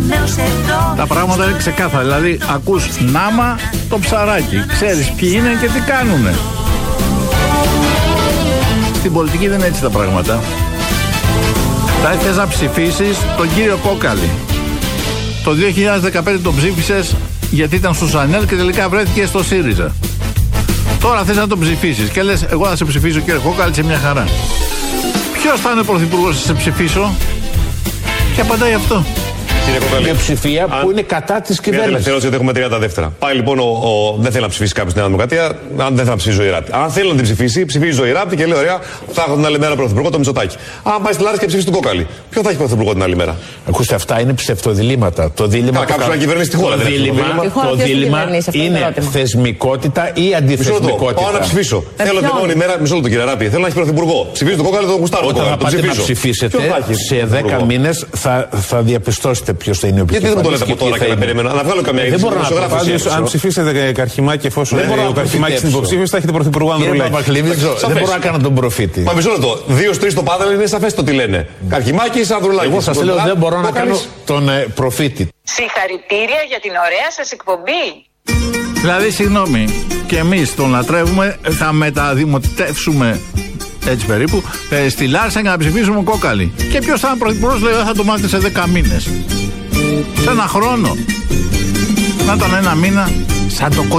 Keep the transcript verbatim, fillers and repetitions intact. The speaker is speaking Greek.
Τα πράγματα είναι ξεκάθαρα. Δηλαδή, ακούς Νάμα το ψαράκι. Ξέρεις ποιοι είναι και τι κάνουνε. Στην πολιτική δεν είναι έτσι τα πράγματα. Θα ήθελες να ψηφίσεις τον κύριο Κόκαλη. Το δύο χιλιάδες δεκαπέντε τον ψήφισες γιατί ήταν στο Σανέλ και τελικά βρέθηκε στο ΣΥΡΙΖΑ. Τώρα θες να τον ψηφίσεις και λες, εγώ θα σε ψηφίσω κύριε Κόκαλη, σε μια χαρά. Ποιος θα είναι πρωθυπουργός να σε ψηφίσω? Και απαντάει αυτό. Μια ψηφία αν... που είναι κατά τη κυβέρνηση. Μια τελευταία ερώτηση, γιατί έχουμε τριάντα δεύτερα. Πάλι λοιπόν, ο, ο, δεν θέλει να ψηφίσει κάποιο στην Νέα Δημοκρατία, αν δεν θέλει να ψηφίσει Ζωή Ράπτη. Αν θέλει να την ψηφίσει, ψηφίζει Ζωή Ράπτη και λέει: ωραία, θα έχω την άλλη μέρα πρωθυπουργό το Μητσοτάκη. Αν πάει στη Λάρισα και ψηφίσει τον Κόκαλη, ποιο θα έχει πρωθυπουργό την άλλη μέρα? Ακούστε, αυτά είναι ψευτοδιλήμματα. Το δίλημα. Κάποιο να κυβερνήσει τη χώρα. Το δίλημα, το δίλημα είναι θεσμικότητα ή αντιθεσμικότητα. Πάω να ψηφίσω. Θέλω την επόμενη μέρα, μισό λεπτό κύριε Ράπτη, θέλω να έχει πρωθυπουργό. Ψηφίζει τον Κόκαλη, τον Γουστάρο. Όταν θα πάτε να ψηφίσετε, σε δέκα μήνες θα διαπιστώσετε ποιο θα είναι ο γιατί δεν μου το λέτε από τώρα και να περιμένω. Να βγάλω καμία δεν μπορώ να πω. Αν ψηφίσετε Καρχιμάκη, εφόσον ο Καρχιμάκης είναι υποψήφιος, θα έχετε πρωθυπουργό Ανδρουλάκη. Δεν μπορώ να κάνω τον προφήτη. Μα μισό λεπτό. Δύο-τρει στο πάνελ είναι σαφές το τι λένε. Καρχιμάκης, Ανδρουλάκη. Εγώ σας λέω δεν μπορώ να κάνω τον προφήτη. Συγχαρητήρια για την ωραία σας εκπομπή. Δηλαδή, συγγνώμη, και εμείς τον λατρεύουμε, θα μεταδημοτεύσουμε. Έτσι περίπου, ε, στη Λάρισα για να ψηφίσουμε Κόκαλη. Και ποιος θα είναι πρωθυπουργός, λέει, θα το μάθετε σε δέκα μήνες. Σε ένα χρόνο. Να ήταν ένα μήνα, σαν το